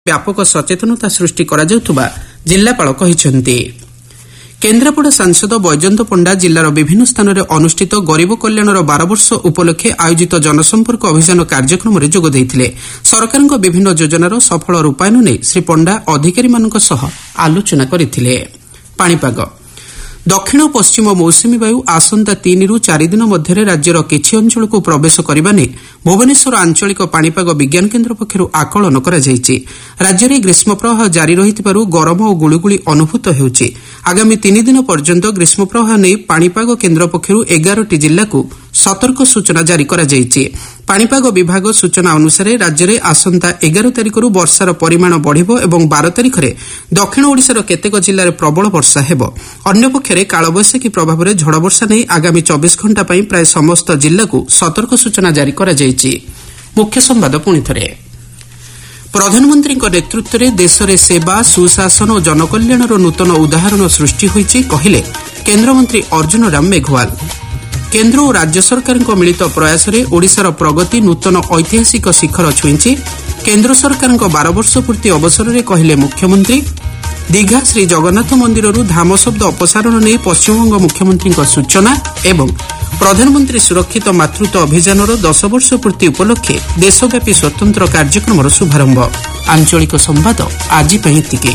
ବ୍ୟାପକ ସଚେତନତା ସୃଷ୍ଟି କରାଯାଉଥିବା ଜିଲ୍ଲାପାଳ କହିଛନ୍ତି। କେନ୍ଦ୍ରାପଡ଼ା ସାଂସଦ ବୈଜୟନ୍ତ ପଣ୍ଡା ଜିଲ୍ଲାର ବିଭିନ୍ନ ସ୍ଥାନରେ ଅନୁଷ୍ଠିତ ଗରିବ କଲ୍ୟାଣର 12 ବର୍ଷ ଉପଲକ୍ଷେ ଆୟୋଜିତ ଜନସମ୍ପର୍କ ଅଭିଯାନ କାର୍ଯ୍ୟକ୍ରମରେ ଯୋଗ ଦେଇଥିଲେ। ସରକାରଙ୍କ ବିଭିନ୍ନ ଯୋଜନାର ସଫଳ ରୂପାୟନ ନେଇ ଶ୍ରୀ ପଣ୍ଡା ଅଧିକାରୀମାନଙ୍କ ସହ ଆଲୋଚନା କରିଥିଲେ। ପାଣିପାଗ ଦକ୍ଷିଣ ଓ ପଶ୍ଚିମ ମୌସୁମୀ ବାୟୁ ଆସନ୍ତା 3ରୁ 4 ଦିନ ମଧ୍ୟରେ ରାଜ୍ୟର କିଛି ଅଞ୍ଚଳକୁ ପ୍ରବେଶ କରିବା ନେଇ ଭୁବନେଶ୍ୱର ଆଞ୍ଚଳିକ ପାଣିପାଗ ବିଜ୍ଞାନ କେନ୍ଦ୍ର ପକ୍ଷରୁ ଆକଳନ କରାଯାଇଛି। ରାଜ୍ୟରେ ଗ୍ରୀଷ୍ମପ୍ରବାହ ଜାରି ରହିଥିବାରୁ ଗରମ ଓ ଗୁଳୁଗୁଳି ଅନୁଭୂତ ହେଉଛି। ଆଗାମୀ 3 ଦିନ ପର୍ଯ୍ୟନ୍ତ ଗ୍ରୀଷ୍ମପ୍ରବାହ ନେଇ ପାଣିପାଗ କେନ୍ଦ୍ର ପକ୍ଷରୁ 11ଟି ଜିଲ୍ଲାକୁ ସତର୍କ ସୂଚନା ଜାରି କରାଯାଇଛି। ପାଣିପାଗ ବିଭାଗ ସୂଚନା ଅନୁସାରେ ରାଜ୍ୟରେ ଆସନ୍ତା 11 ତାରିଖରୁ ବର୍ଷାର ପରିମାଣ ବଢ଼ିବ ଏବଂ 12 ତାରିଖରେ ଦକ୍ଷିଣ ଓଡ଼ିଶାର କେତେକ ଜିଲ୍ଲାରେ ପ୍ରବଳ ବର୍ଷା ହେବ। ଅନ୍ୟପକ୍ଷରେ କାଳବୈଶାଖୀ ପ୍ରଭାବରେ ଝଡ଼ ବର୍ଷା ନେଇ ଆଗାମୀ 24 ଘଣ୍ଟା ପାଇଁ ପ୍ରାୟ ସମସ୍ତ ଜିଲ୍ଲାକୁ ସତର୍କ ସୂଚନା ଜାରି କରାଯାଇଛି। ମୁଖ୍ୟ ସମ୍ବାଦ ପୁଣିଥରେ। ପ୍ରଧାନମନ୍ତ୍ରୀଙ୍କ ନେତୃତ୍ୱରେ ଦେଶରେ ସେବା ସୁଶାସନ ଓ ଜନକଲ୍ୟାଣର ନୂତନ ଉଦାହରଣ ସୃଷ୍ଟି ହୋଇଛି କହିଲେ କେନ୍ଦ୍ରମନ୍ତ୍ରୀ ଅର୍ଜୁନ ରାମ ମେଘୱାଲ। କେନ୍ଦ୍ର ଓ ରାଜ୍ୟ ସରକାରଙ୍କ ମିଳିତ ପ୍ରୟାସରେ ଓଡ଼ିଶାର ପ୍ରଗତି ନୂତନ ଐତିହାସିକ ଶିଖର ଛୁଇଁଛି। କେନ୍ଦ୍ର ସରକାରଙ୍କ 12 ବର୍ଷ ପୂର୍ତ୍ତି ଅବସରରେ କହିଲେ ମୁଖ୍ୟମନ୍ତ୍ରୀ। ଦୀଘା ଶ୍ରୀ ଜଗନ୍ନାଥ ମନ୍ଦିରରୁ ଧାମ ଶବ୍ଦ ଅପସାରଣ ନେଇ ପଶ୍ଚିମବଙ୍ଗ ମୁଖ୍ୟମନ୍ତ୍ରୀଙ୍କ ସୂଚନା ଏବଂ ପ୍ରଧାନମନ୍ତ୍ରୀ ସୁରକ୍ଷିତ ମାତୃତ୍ୱ ଅଭିଯାନର 10 ବର୍ଷ ପୂର୍ତ୍ତି ଉପଲକ୍ଷେ ଦେଶବ୍ୟାପୀ ସ୍ୱତନ୍ତ୍ର କାର୍ଯ୍ୟକ୍ରମର ଶୁଭାରମ୍ଭ। ଆଞ୍ଚଳିକ ସମ୍ବାଦ ଆଜି ପାଇଁ ଏତିକି।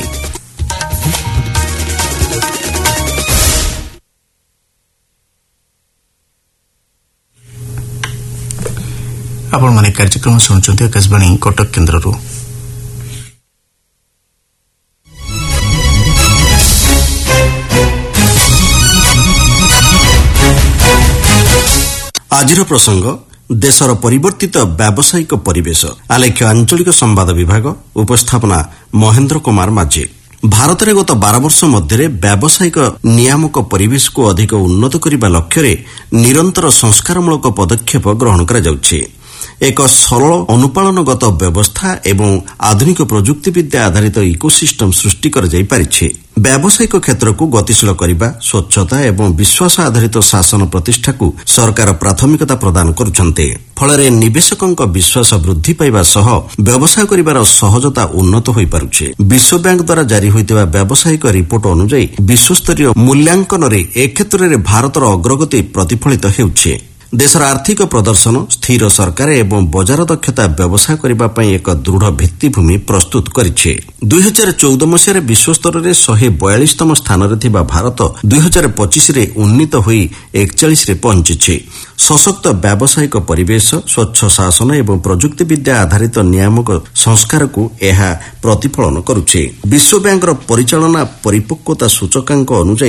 ଆପଣମାନେ କାର୍ଯ୍ୟକ୍ରମ ଶୁଣୁଛନ୍ତି ଆକାଶବାଣୀ କଟକ କେନ୍ଦ୍ରରୁ। ଆଜିର ପ୍ରସଙ୍ଗ ଦେଶର ପରିବର୍ତ୍ତିତ ବ୍ୟାବସାୟିକ ପରିବେଶ। ଆଲେଖ୍ୟ ଆଞ୍ଚଳିକ ସମ୍ବାଦ ବିଭାଗ, ଉପସ୍ଥାପନା ମହେନ୍ଦ୍ର କୁମାର ମାଝୀ। ଭାରତରେ ଗତ 12 ବର୍ଷ ମଧ୍ୟରେ ବ୍ୟାବସାୟିକ ନିୟାମକ ପରିବେଶକୁ ଅଧିକ ଉନ୍ନତ କରିବା ଲକ୍ଷ୍ୟରେ ନିରନ୍ତର ସଂସ୍କାରମୂଳକ ପଦକ୍ଷେପ ଗ୍ରହଣ କରାଯାଉଛି। ଏକ ସରଳ ଅନୁପାଳନଗତ ବ୍ୟବସ୍ଥା ଏବଂ ଆଧୁନିକ ପ୍ରଯୁକ୍ତିବିଦ୍ୟା ଆଧାରିତ ଇକୋସିଷ୍ଟମ ସୃଷ୍ଟି କରାଯାଇପାରିଛି। ବ୍ୟାବସାୟିକ କ୍ଷେତ୍ରକୁ ଗତିଶୀଳ କରିବା, ସ୍ୱଚ୍ଛତା ଏବଂ ବିଶ୍ୱାସ ଆଧାରିତ ଶାସନ ପ୍ରତିଷ୍ଠାକୁ ସରକାର ପ୍ରାଥମିକତା ପ୍ରଦାନ କରୁଛନ୍ତି। ଫଳରେ ନିବେଶକଙ୍କ ବିଶ୍ୱାସ ବୃଦ୍ଧି ପାଇବା ସହ ବ୍ୟବସାୟ କରିବାର ସହଜତା ଉନ୍ନତ ହୋଇପାରୁଛି। ବିଶ୍ୱବ୍ୟାଙ୍କ ଦ୍ୱାରା ଜାରି ହୋଇଥିବା ବ୍ୟାବସାୟିକ ରିପୋର୍ଟ ଅନୁଯାୟୀ ବିଶ୍ୱସ୍ତରୀୟ ମୂଲ୍ୟାଙ୍କନରେ ଏ କ୍ଷେତ୍ରରେ ଭାରତର ଅଗ୍ରଗତି ପ୍ରତିଫଳିତ ହେଉଛି। ଦେଶର ଆର୍ଥିକ ପ୍ରଦର୍ଶନ, ସ୍ଥିର ସରକାର ଏବଂ ବଜାର ଦକ୍ଷତା ବ୍ୟବସାୟ କରିବା ପାଇଁ ଏକ ଦୃଢ଼ ଭିତ୍ତିଭୂମି ପ୍ରସ୍ତୁତ କରିଛି। 2014 ମସିହାରେ ବିଶ୍ୱସ୍ତରରେ 142ତମ ସ୍ଥାନରେ ଥିବା ଭାରତ 2025ରେ ଉନ୍ନୀତ ହୋଇ 41ରେ ପହଞ୍ଚିଛି। ସଶକ୍ତ ବ୍ୟାବସାୟିକ ପରିବେଶ, ସ୍ୱଚ୍ଛ ଶାସନ ଏବଂ ପ୍ରଯୁକ୍ତିବିଦ୍ୟା ଆଧାରିତ ନିୟାମକ ସଂସ୍କାରକୁ ଏହା ପ୍ରତିଫଳନ କରୁଛି। ବିଶ୍ୱବ୍ୟାଙ୍କର ପରିଚାଳନା ପରିପକ୍ୱତା ସୂଚକାଙ୍କ ଅନୁଯାୟୀ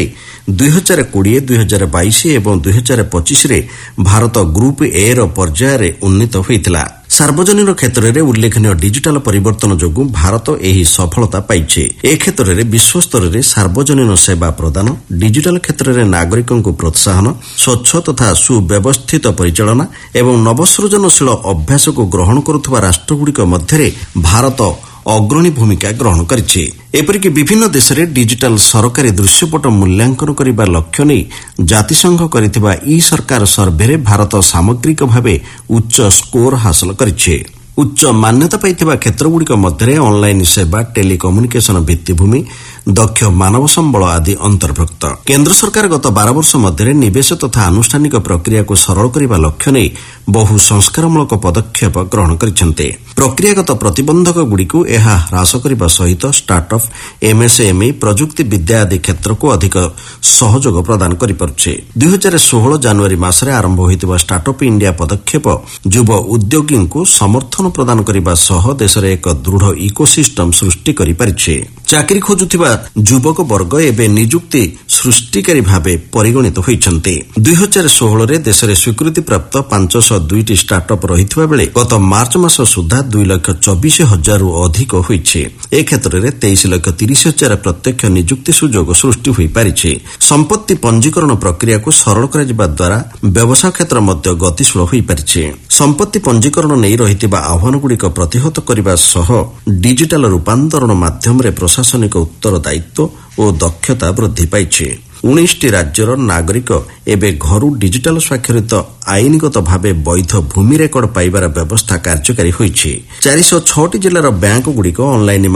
2020, 2022 ଏବଂ 2025ରେ ଭାରତ ଗ୍ରୁପ ଏ ର ପର୍ଯ୍ୟାୟରେ ଉନ୍ନୀତ ହୋଇଥିଲା। ସାର୍ବଜନୀନ କ୍ଷେତ୍ରରେ ଉଲ୍ଲେଖନୀୟ ଡିଜିଟାଲ ପରିବର୍ତ୍ତନ ଯୋଗୁଁ ଭାରତ ଏହି ସଫଳତା ପାଇଛି। ଏ କ୍ଷେତ୍ରରେ ବିଶ୍ୱସ୍ତରରେ ସାର୍ବଜନୀନ ସେବା ପ୍ରଦାନ, ଡିଜିଟାଲ କ୍ଷେତ୍ରରେ ନାଗରିକଙ୍କୁ ପ୍ରୋତ୍ସାହନ, ସ୍ୱଚ୍ଛ ତଥା ସୁବ୍ୟବସ୍ଥିତ ପରିଚାଳନା ଏବଂ ନବସୃଜନଶୀଳ ଅଭ୍ୟାସକୁ ଗ୍ରହଣ କରୁଥିବା ରାଷ୍ଟ୍ରଗୁଡ଼ିକ ମଧ୍ୟରେ ଭାରତ ଅଗ୍ରଣୀ ଭୂମିକା ଗ୍ରହଣ କରିଛି। ଏପରିକି ବିଭିନ୍ନ ଦେଶରେ ଡିଜିଟାଲ ସରକାରୀ ଦୃଶ୍ୟପଟ ମୂଲ୍ୟାଙ୍କନ କରିବା ଲକ୍ଷ୍ୟ ନେଇ ଜାତିସଂଘ କରିଥିବା ଇ ସରକାର ସର୍ଭେରେ ଭାରତ ସାମଗ୍ରିକ ଭାବେ ଉଚ୍ଚ ସ୍କୋର ହାସଲ କରିଛି। ଉଚ୍ଚ ମାନ୍ୟତା ପାଇଥିବା କ୍ଷେତ୍ରଗୁଡ଼ିକ ମଧ୍ୟରେ ଅନ୍ଲାଇନ୍ ସେବା, ଟେଲିକମ୍ୟୁନିକେସନ ଭିତ୍ତିଭୂମି, ଦକ୍ଷ ମାନବ ସମ୍ବଳ ଆଦି ଅନ୍ତର୍ଭୁକ୍ତ। କେନ୍ଦ୍ର ସରକାର ଗତ 12 ବର୍ଷ ମଧ୍ୟରେ ନିବେଶ ତଥା ଆନୁଷ୍ଠାନିକ ପ୍ରକ୍ରିୟାକୁ ସରଳ କରିବା ଲକ୍ଷ୍ୟ ନେଇ ବହୁ ସଂସ୍କାରମୂଳକ ପଦକ୍ଷେପ ଗ୍ରହଣ କରିଛନ୍ତି। ପ୍ରକ୍ରିୟାଗତ ପ୍ରତିବନ୍ଧକଗୁଡ଼ିକୁ ଏହା ହ୍ରାସ କରିବା ସହିତ ଷ୍ଟାର୍ଟଅପ୍, ଏମ୍ଏସ୍ଏମ୍ଇ, ପ୍ରଯୁକ୍ତି ବିଦ୍ୟା ଆଦି କ୍ଷେତ୍ରକୁ ଅଧିକ ସହଯୋଗ ପ୍ରଦାନ କରିପାରୁଛି। 2016 ଜାନୁଆରୀ ମାସରେ ଆରମ୍ଭ ହୋଇଥିବା ଷ୍ଟାର୍ଟଅପ୍ ଇଣ୍ଡିଆ ପଦକ୍ଷେପ ଯୁବ ଉଦ୍ୟୋଗୀଙ୍କୁ ସମର୍ଥନ ପ୍ରଦାନ କରିବା ସହ ଦେଶରେ ଏକ ଦୃଢ଼ ଇକୋସିଷ୍ଟମ ସୃଷ୍ଟି କରିପାରିଛି। ଚାକିରି ଖୋଜୁଥିବା ଯୁବକ ବର୍ଗ ଏବେ ନିଯୁକ୍ତି ସୃଷ୍ଟିକାରୀ ଭାବେ ପରିଗଣିତ ହୋଇଛନ୍ତି। 2016ରେ ଦେଶରେ ସ୍ୱୀକୃତିପ୍ରାପ୍ତ 502ଟି ଷ୍ଟାର୍ଟଅପ୍ ରହିଥିବା ବେଳେ ଗତ ମାର୍ଚ୍ଚ ମାସ ସୁଦ୍ଧା 2,24,000ରୁ ଅଧିକ ହୋଇଛି। ଏ କ୍ଷେତ୍ରରେ 23,30,000 ପ୍ରତ୍ୟକ୍ଷ ନିଯୁକ୍ତି ସୁଯୋଗ ସୃଷ୍ଟି ହୋଇପାରିଛି। ସମ୍ପତ୍ତି ପଞ୍ଜୀକରଣ ପ୍ରକ୍ରିୟାକୁ ସରଳ କରାଯିବା ଦ୍ୱାରା ବ୍ୟବସାୟ କ୍ଷେତ୍ର ମଧ୍ୟ ଗତିଶୀଳ ହୋଇପାରିଛି। ସମ୍ପତ୍ତି ପଞ୍ଜୀକରଣ ନେଇ ରହିଥିବା ଆହ୍ୱାନଗୁଡ଼ିକ ପ୍ରତିହତ କରିବା ସହ ଡିଜିଟାଲ ରୂପାନ୍ତରଣ ମାଧ୍ୟମରେ ପ୍ରଶାସନିକ ଉତ୍ତରଦାୟିତ୍ୱ ଓ ଦକ୍ଷତା ବୃଦ୍ଧି ପାଇଛି। 19ଟି ରାଜ୍ୟର ନାଗରିକ ଏବେ ଘରୁ ଡିଜିଟାଲ ସ୍ୱାକ୍ଷରିତ ଆଇନଗତ ଭାବେ ବୈଧ ଭୂମି ରେକର୍ଡ ପାଇବାର ବ୍ୟବସ୍ଥା କାର୍ଯ୍ୟକାରୀ ହୋଇଛି। 406ଟି ଜିଲ୍ଲାର ବ୍ୟାଙ୍କଗୁଡ଼ିକ ଅନ୍ଲାଇନ୍